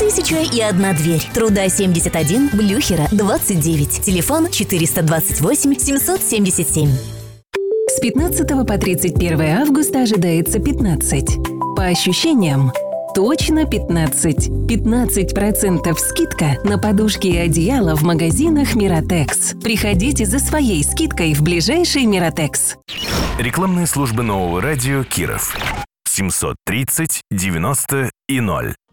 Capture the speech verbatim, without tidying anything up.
Тысяча и одна дверь. Труда семьдесят один, Блюхера двадцать девять. Телефон четыреста двадцать восемь семьсот семьдесят семь. С пятнадцатого по тридцать первое августа ожидается пятнадцать. По ощущениям, точно пятнадцать. пятнадцать процентов скидка на подушки и одеяло в магазинах Миротекс. Приходите за своей скидкой в ближайший Миротекс. Рекламные службы нового радио Киров. семьсот тридцать девяносто и ноль.